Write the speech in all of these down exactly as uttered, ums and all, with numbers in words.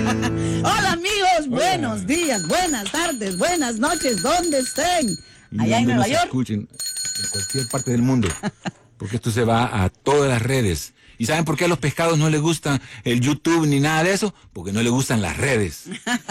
Hola amigos, buenos días, buenas tardes, buenas noches, ¿dónde estén? Y Allá en donde Nueva nos York. escuchen en cualquier parte del mundo, porque esto se va a todas las redes. ¿Y saben por qué a los pescados no les gusta el YouTube ni nada de eso? Porque no les gustan las redes.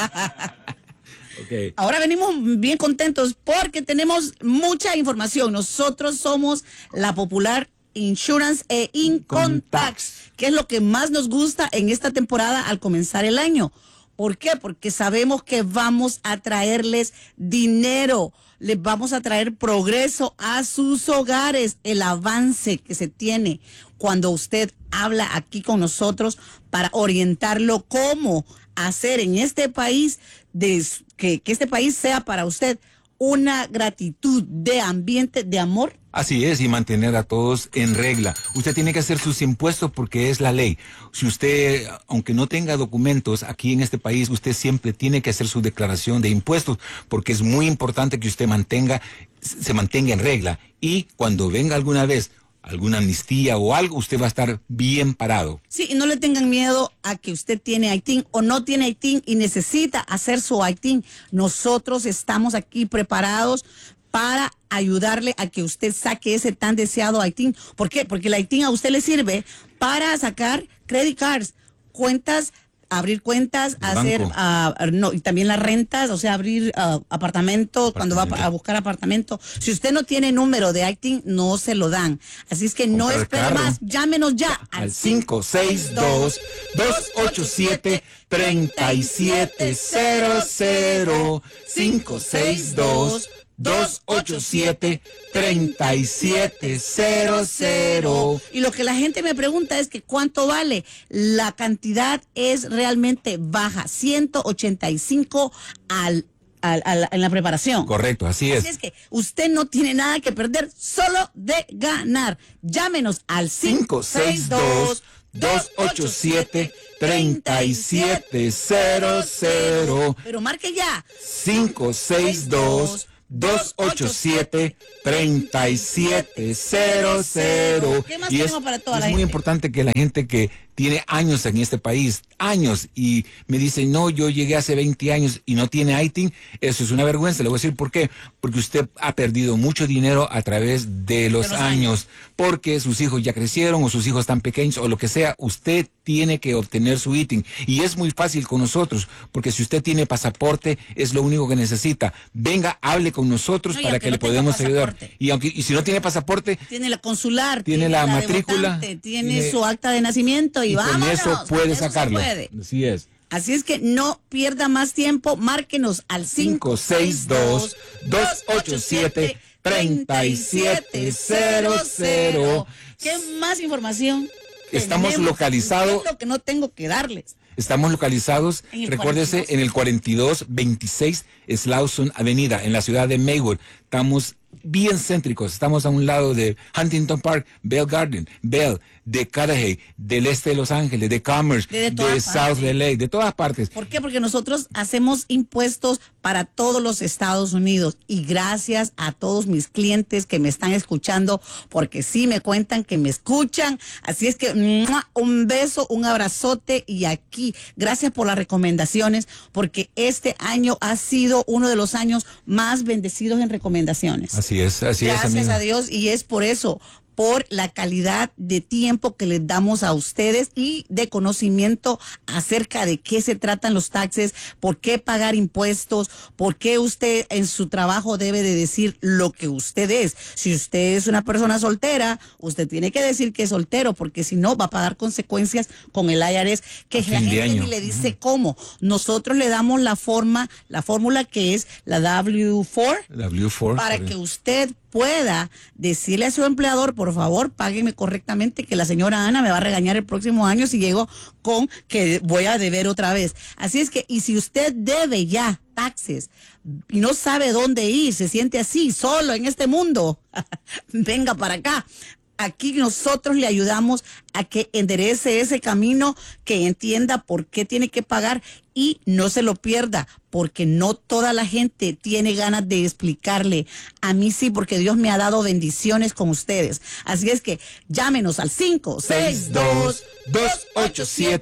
Okay. Ahora venimos bien contentos porque tenemos mucha información. Nosotros somos la popular Insurance e Income Tax, que es lo que más nos gusta en esta temporada al comenzar el año. ¿Por qué? Porque sabemos que vamos a traerles dinero, les vamos a traer progreso a sus hogares, el avance que se tiene cuando usted habla aquí con nosotros para orientarlo cómo hacer en este país, de, que, que este país sea para usted una gratitud de ambiente de amor. Así es, y mantener a todos en regla. Usted tiene que hacer sus impuestos porque es la ley. Si usted, aunque no tenga documentos aquí en este país, usted siempre tiene que hacer su declaración de impuestos porque es muy importante que usted mantenga, se mantenga en regla. Y cuando venga alguna vez alguna amnistía o algo, usted va a estar bien parado. Sí, y no le tengan miedo a que usted tiene I T I N o no tiene I T I N y necesita hacer su I T I N. Nosotros estamos aquí preparados para ayudarle a que usted saque ese tan deseado I T I N. ¿Por qué? Porque el I T I N a usted le sirve para sacar credit cards, cuentas, abrir cuentas, El hacer, uh, no, y también las rentas, o sea, abrir uh, apartamento, cuando va a buscar apartamento. Si usted no tiene número de I T I N, no se lo dan. Así es que no espere más, llámenos ya al cinco seis dos, dos ocho siete, tres siete cero cero, cinco seis dos, dos ocho siete, tres siete cero cero. Y lo que la gente me pregunta es que ¿cuánto vale? La cantidad es realmente baja, ciento ochenta y cinco al, al, al, en la preparación. Correcto, así es. Así es que usted no tiene nada que perder, solo de ganar. Llámenos al cinco seis dos, dos ocho siete, tres siete cero cero. Pero marque ya. cinco seis dos, dos ocho siete, tres siete cero cero. ¿Qué más y tenemos es, para toda es la muy gente? importante que la gente que tiene años en este país, años, y me dice, no, yo llegué hace veinte años y no tiene I T I N, eso es una vergüenza. Le voy a decir por qué. Porque usted ha perdido mucho dinero a través de los, de los años, años, porque sus hijos ya crecieron o sus hijos están pequeños o lo que sea. Usted tiene que obtener su I T I N y es muy fácil con nosotros, porque si usted tiene pasaporte, es lo único que necesita. Venga, hable con nosotros no, para que, que no le podamos ayudar. Y aunque y si no tiene pasaporte, tiene la consular, tiene, tiene la, la matrícula, votante, tiene, tiene su acta de nacimiento y, y vámonos, con eso puede eso sacarlo. Puede. Así es. Así es que no pierda más tiempo, márquenos al cinco seis dos, dos ocho siete, tres siete cero cero. ¿Qué más información? Estamos localizados. Es lo que no tengo que darles. Estamos localizados, en recuérdese, en el cuarenta y dos veintiséis Slauson Avenida, en la ciudad de Maywood. Estamos bien céntricos, estamos a un lado de Huntington Park, Bell Garden, Bell, de Cudahy, del este de Los Ángeles, de Commerce, de, de, de South L A, de todas partes. ¿Por qué? Porque nosotros hacemos impuestos para todos los Estados Unidos y gracias a todos mis clientes que me están escuchando, porque sí me cuentan que me escuchan, así es que ¡mua! Un beso, un abrazote y aquí, gracias por las recomendaciones, porque este año ha sido uno de los años más bendecidos en recomendaciones. Así es, así gracias es. Gracias a Dios y es por eso, por la calidad de tiempo que les damos a ustedes y de conocimiento acerca de qué se tratan los taxes, por qué pagar impuestos, por qué usted en su trabajo debe de decir lo que usted es. Si usted es una persona soltera, usted tiene que decir que es soltero, porque si no va a pagar consecuencias con el I R S, que la gente ni le dice uh-huh. cómo. Nosotros le damos la forma, la fórmula que es la W cuatro, W cuatro para que usted pueda decirle a su empleador, por favor, págueme correctamente, que la señora Ana me va a regañar el próximo año si llego con que voy a deber otra vez. Así es que, y si usted debe ya taxes y no sabe dónde ir, se siente así, solo en este mundo, venga para acá. Aquí nosotros le ayudamos a que enderece ese camino, que entienda por qué tiene que pagar y no se lo pierda, porque no toda la gente tiene ganas de explicarle. A mí sí, porque Dios me ha dado bendiciones con ustedes. Así es que llámenos al cinco seis dos, dos ocho siete,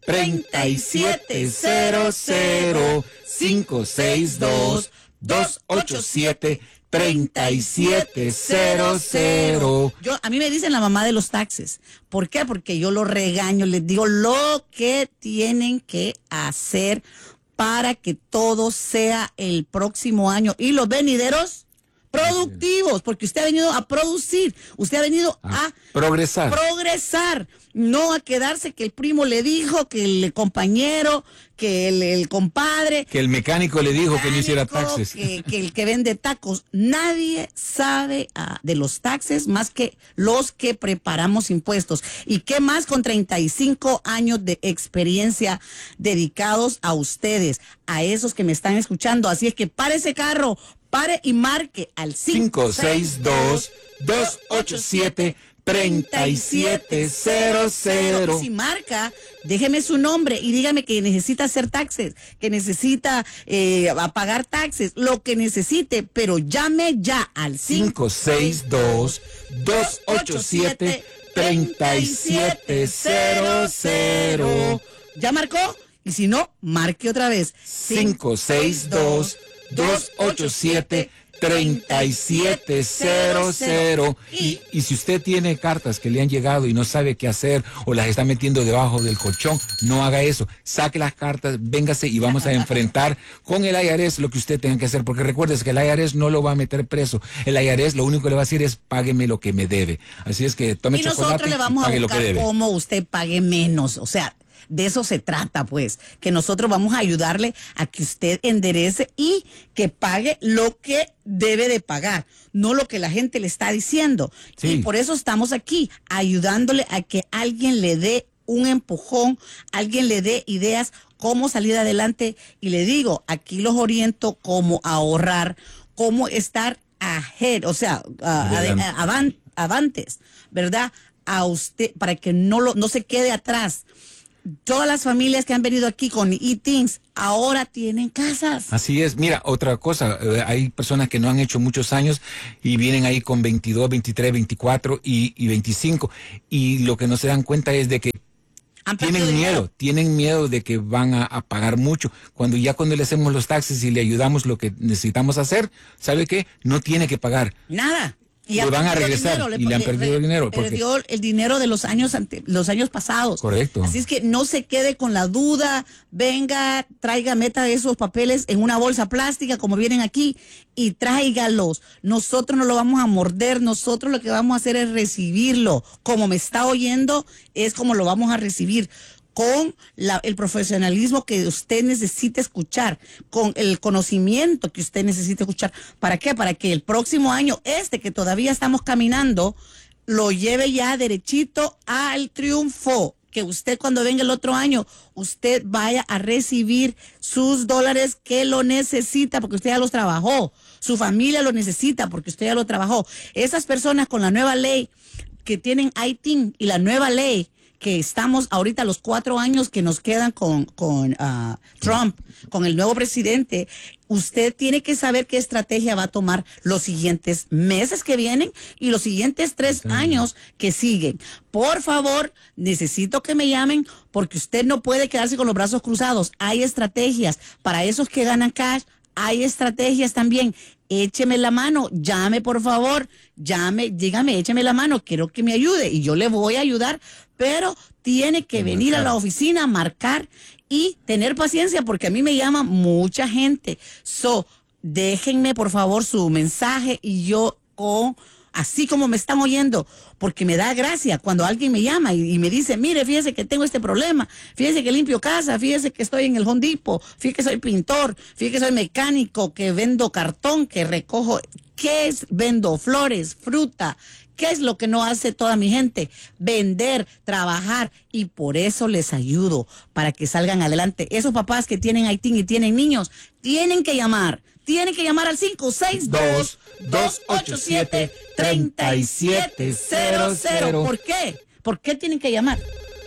treinta y siete cero cero. cinco seis dos, dos ocho siete, treinta y siete cero cero. Yo, a mí me dicen la mamá de los taxes. ¿Por qué? Porque yo los regaño, les digo lo que tienen que hacer para que todo sea el próximo año. Y los venideros productivos, porque usted ha venido a producir, usted ha venido a, a progresar. progresar, no a quedarse que el primo le dijo, que el compañero, que el, el compadre, que el mecánico le dijo que no hiciera taxes, que, que el que vende tacos. Nadie sabe uh, de los taxes más que los que preparamos impuestos. ¿Y qué más con treinta y cinco años de experiencia dedicados a ustedes, a esos que me están escuchando? Así es que pare ese carro, pare y marque al cinco seis dos, dos ocho siete, treinta y siete cero cero. Si marca, déjeme su nombre y dígame que necesita hacer taxes, que necesita eh, pagar taxes, lo que necesite, pero llame ya al cinco seis dos, dos ocho siete, treinta y siete cero cero. ¿Ya marcó? Y si no, marque otra vez. cinco seis dos, dos ocho siete, treinta y siete cero cero. Y, y si usted tiene cartas que le han llegado y no sabe qué hacer o las está metiendo debajo del colchón, no haga eso. Saque las cartas, véngase y vamos a enfrentar con el I R S lo que usted tenga que hacer. Porque recuerde que el I R S no lo va a meter preso. El I R S lo único que le va a decir es págueme lo que me debe. Así es que tome y chocolate nosotros le vamos y pague a lo que buscar debe. cómo usted pague menos. O sea, de eso se trata, pues, que nosotros vamos a ayudarle a que usted enderece y que pague lo que debe de pagar, no lo que la gente le está diciendo. Sí. Y por eso estamos aquí, ayudándole a que alguien le dé un empujón, alguien le dé ideas cómo salir adelante. Y le digo, aquí los oriento cómo ahorrar, cómo estar ahead, o sea, uh, avan, avantes, ¿verdad? A usted, para que no, lo, no se quede atrás. Todas las familias que han venido aquí con e-Teens ahora tienen casas. Así es. Mira, otra cosa, eh, hay personas que no han hecho muchos años y vienen ahí con veintidós, veintitrés, veinticuatro y, y veinticinco. Y lo que no se dan cuenta es de que tienen miedo, tienen miedo de que van a, a pagar mucho. Cuando ya cuando le hacemos los taxes y le ayudamos lo que necesitamos hacer, ¿sabe qué? No tiene que pagar. Nada. Y le van a regresar dinero, y le, le han perdido le, el dinero. Porque perdió el dinero de los años ante, los años pasados. Correcto. Así es que no se quede con la duda, venga, traiga, meta esos papeles en una bolsa plástica como vienen aquí y tráigalos. Nosotros no lo vamos a morder, nosotros lo que vamos a hacer es recibirlo. Como me está oyendo, es como lo vamos a recibir. Con la, el profesionalismo que usted necesita escuchar, con el conocimiento que usted necesita escuchar. ¿Para qué? Para que el próximo año, este que todavía estamos caminando, lo lleve ya derechito al triunfo. Que usted cuando venga el otro año, usted vaya a recibir sus dólares que lo necesita, porque usted ya los trabajó. Su familia lo necesita, porque usted ya lo trabajó. Esas personas con la nueva ley que tienen I T I N y la nueva ley que estamos ahorita los cuatro años que nos quedan con, con uh, Trump, con el nuevo presidente, usted tiene que saber qué estrategia va a tomar los siguientes meses que vienen y los siguientes tres sí. años que siguen. Por favor, necesito que me llamen porque usted no puede quedarse con los brazos cruzados. Hay estrategias para esos que ganan cash. Hay estrategias también. Écheme la mano, llame por favor, llame, dígame, écheme la mano, quiero que me ayude y yo le voy a ayudar, pero tiene que venir a la oficina, marcar y tener paciencia porque a mí me llama mucha gente. So, déjenme por favor su mensaje y yo con... así como me están oyendo, porque me da gracia cuando alguien me llama y, y me dice, mire, fíjese que tengo este problema, fíjese que limpio casa, fíjese que estoy en el Home Depot, fíjese que soy pintor, fíjese que soy mecánico, que vendo cartón, que recojo, ¿qué es? Vendo flores, fruta. ¿Qué es lo que no hace toda mi gente? Vender, trabajar, y por eso les ayudo, para que salgan adelante. Esos papás que tienen I T I N y tienen niños, tienen que llamar. Tienen que llamar al cinco seis dos, dos ocho siete, tres siete cero cero. ¿Por qué? ¿Por qué tienen que llamar?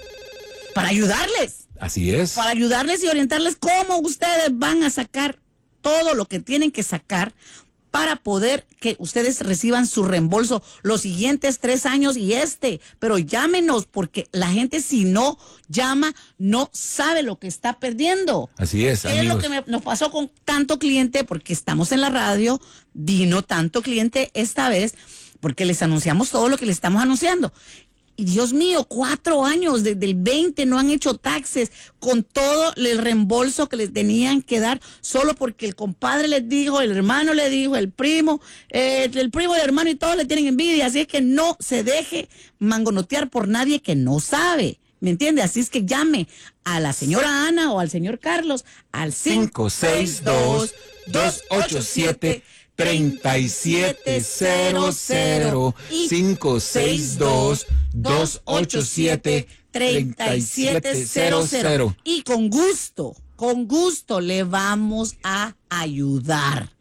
Para ayudarles. Así es. Para ayudarles y orientarles cómo ustedes van a sacar todo lo que tienen que sacar para poder que ustedes reciban su reembolso los siguientes tres años y este. Pero llámenos, porque la gente si no llama no sabe lo que está perdiendo. Así es, Es amigos. lo que me- nos pasó con tanto cliente, porque estamos en la radio, vino tanto cliente esta vez, porque les anunciamos todo lo que les estamos anunciando. Y Dios mío, cuatro años, desde el veinte no han hecho taxes con todo el reembolso que les tenían que dar, solo porque el compadre les dijo, el hermano le dijo, el primo, eh, el primo del hermano y todos le tienen envidia. Así es que no se deje mangonotear por nadie que no sabe. ¿Me entiende? Así es que llame a la señora Ana o al señor Carlos al cinco seis dos, dos ocho siete, tres siete cero cero. cinco seis dos, dos ocho siete, tres siete cero cero. Y con gusto, con gusto le vamos a ayudar.